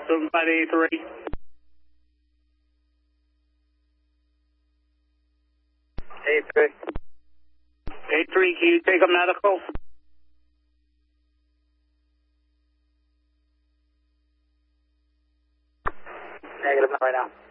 7583. 83. 83, can you take a medical? Negative, not right now.